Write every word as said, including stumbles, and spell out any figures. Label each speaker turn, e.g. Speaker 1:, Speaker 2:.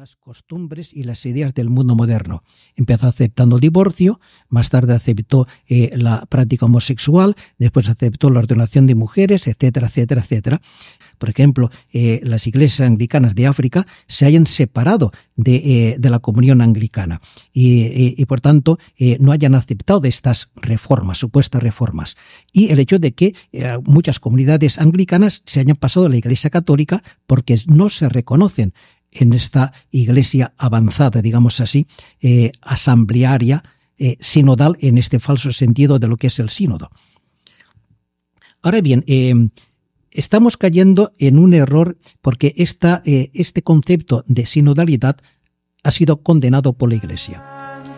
Speaker 1: las costumbres y las ideas del mundo moderno. Empezó aceptando el divorcio, más tarde aceptó eh, la práctica homosexual, después aceptó la ordenación de mujeres, etcétera, etcétera, etcétera. Por ejemplo, eh, las iglesias anglicanas de África se hayan separado de, eh, de la comunión anglicana y, y, y por tanto, eh, no hayan aceptado estas reformas, supuestas reformas. Y el hecho de que eh, muchas comunidades anglicanas se hayan pasado a la Iglesia Católica porque no se reconocen en esta iglesia avanzada, digamos así, eh, asamblearia, eh, sinodal, en este falso sentido de lo que es el sínodo. Ahora bien, eh, estamos cayendo en un error porque esta, eh, este concepto de sinodalidad ha sido condenado por la Iglesia.